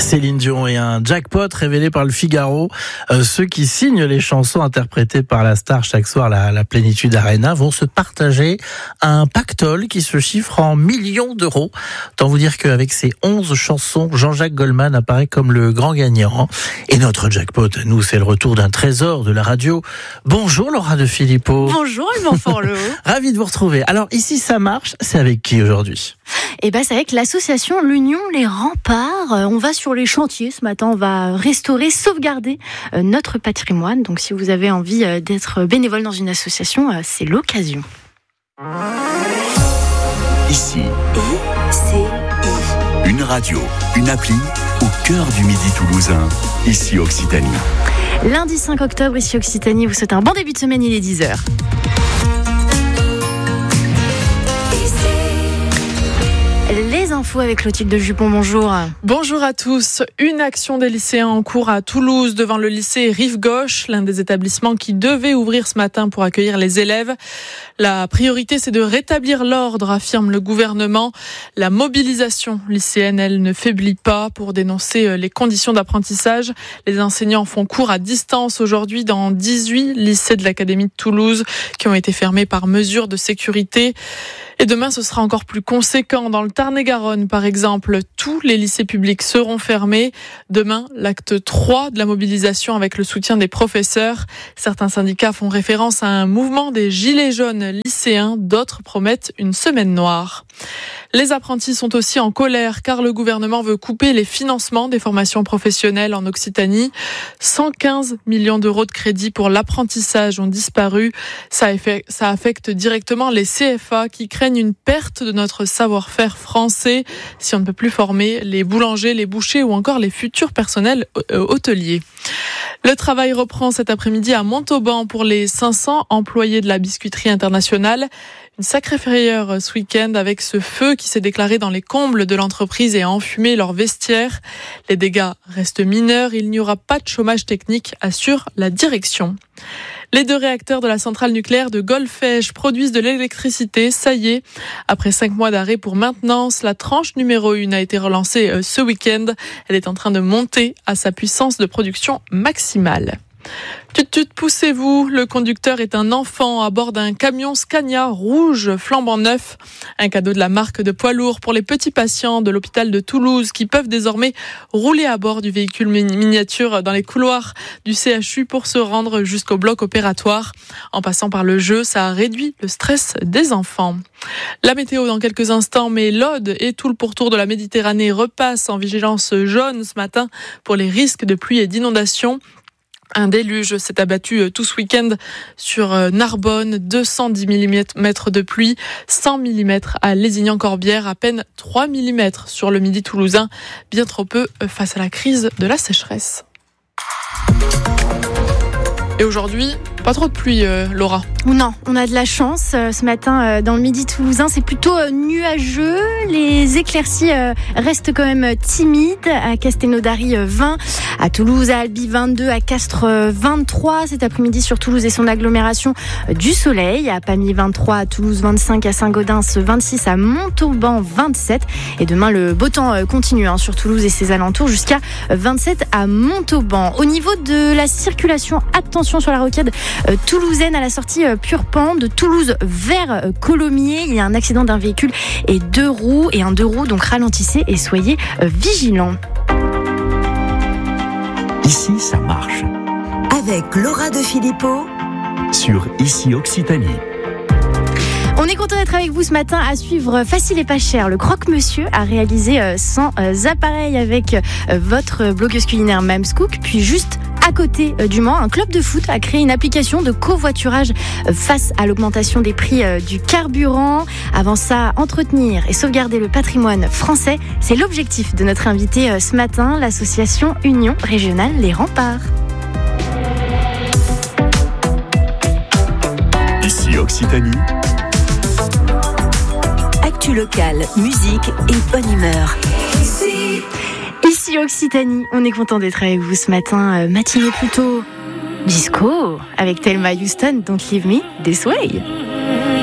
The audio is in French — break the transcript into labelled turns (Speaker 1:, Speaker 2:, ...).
Speaker 1: Céline Dion et un jackpot révélé par le Figaro. Ceux qui signent les chansons interprétées par la star chaque soir à la Plénitude Arena vont se partager un pactole qui se chiffre en millions d'euros. Autant vous dire qu'avec ses 11 chansons, Jean-Jacques Goldman apparaît comme le grand gagnant. Et notre jackpot, nous, c'est le retour d'un trésor de la radio. Bonjour Laura de Philippot.
Speaker 2: Bonjour Alban Forleo.
Speaker 1: Ravi de vous retrouver. Alors ici ça marche, c'est avec qui aujourd'hui ?
Speaker 2: C'est avec l'association L'Union Les Remparts. On va sur les chantiers ce matin, on va restaurer, sauvegarder notre patrimoine. Donc si vous avez envie d'être bénévole dans une association, c'est l'occasion.
Speaker 3: Ici, une radio, une appli au cœur du Midi toulousain. Ici Occitanie.
Speaker 2: Lundi 5 octobre, ici Occitanie, vous souhaite un bon début de semaine, il est 10h. Les infos avec Clotilde Jupon, bonjour.
Speaker 4: Bonjour à tous. Une action des lycéens en cours à Toulouse devant le lycée Rive-Gauche, l'un des établissements qui devait ouvrir ce matin pour accueillir les élèves. La priorité, c'est de rétablir l'ordre, affirme le gouvernement. La mobilisation lycéenne, elle ne faiblit pas pour dénoncer les conditions d'apprentissage. Les enseignants font cours à distance aujourd'hui dans 18 lycées de l'Académie de Toulouse qui ont été fermés par mesure de sécurité. Et demain, ce sera encore plus conséquent. Dans le Tarn-et-Garonne, par exemple, tous les lycées publics seront fermés. Demain, l'acte 3 de la mobilisation avec le soutien des professeurs. Certains syndicats font référence à un mouvement des gilets jaunes lycéens. D'autres promettent une semaine noire. Les apprentis sont aussi en colère car le gouvernement veut couper les financements des formations professionnelles en Occitanie. 115 millions d'euros de crédits pour l'apprentissage ont disparu. Ça affecte directement les CFA qui craignent une perte de notre savoir-faire français si on ne peut plus former les boulangers, les bouchers ou encore les futurs personnels hôteliers. Le travail reprend cet après-midi à Montauban pour les 500 employés de la biscuiterie internationale. Une sacrée frayeur ce week-end avec ce feu qui s'est déclaré dans les combles de l'entreprise et a enfumé leurs vestiaires. Les dégâts restent mineurs, il n'y aura pas de chômage technique, assure la direction. Les 2 réacteurs de la centrale nucléaire de Golfech produisent de l'électricité, ça y est. Après 5 mois d'arrêt pour maintenance, la tranche numéro 1 a été relancée ce week-end. Elle est en train de monter à sa puissance de production maximale. Tut, poussez-vous, le conducteur est un enfant à bord d'un camion Scania rouge flambant neuf. Un cadeau de la marque de poids lourd pour les petits patients de l'hôpital de Toulouse qui peuvent désormais rouler à bord du véhicule miniature dans les couloirs du CHU pour se rendre jusqu'au bloc opératoire. En passant par le jeu, ça a réduit le stress des enfants. La météo dans quelques instants, mais l'Aude et tout le pourtour de la Méditerranée repasse en vigilance jaune ce matin pour les risques de pluie et d'inondation. Un déluge s'est abattu tout ce week-end sur Narbonne, 210 mm de pluie, 100 mm à Lézignan-Corbière, à peine 3 mm sur le Midi toulousain, bien trop peu face à la crise de la sécheresse. Et aujourd'hui, pas trop de pluie, Laura.
Speaker 2: Non, on a de la chance. Ce matin, dans le Midi toulousain, c'est plutôt nuageux. Les éclaircies restent quand même timides. À Castelnaudary, 20. À Toulouse, à Albi, 22. À Castres, 23. Cet après-midi, sur Toulouse et son agglomération, du soleil. À Pamiers, 23. À Toulouse, 25. À Saint-Gaudens, 26. À Montauban, 27. Et demain, le beau temps continue sur Toulouse et ses alentours jusqu'à 27 à Montauban. Au niveau de la circulation, attention sur la rocade toulousaine à la sortie Purpan de Toulouse vers Colomiers. Il y a un accident d'un véhicule et 2 roues et un 2 roues, donc ralentissez et soyez vigilants.
Speaker 3: Ici, ça marche.
Speaker 5: Avec Laura de Philippot
Speaker 3: Sur Ici Occitanie.
Speaker 2: On est content d'être avec vous ce matin à suivre Facile et pas cher. Le croque-monsieur a réalisé 100 appareils avec votre blogueuse culinaire Mamscook. Puis juste à côté du Mans, un club de foot a créé une application de covoiturage face à l'augmentation des prix du carburant. Avant ça, entretenir et sauvegarder le patrimoine français, c'est l'objectif de notre invité ce matin, l'association Union Régionale Les Remparts.
Speaker 3: Ici Occitanie.
Speaker 5: Actu locale, musique et bonne humeur.
Speaker 2: Ici Occitanie, on est content d'être avec vous ce matin, matinée plutôt disco, avec Thelma Houston, Don't Leave Me This Way.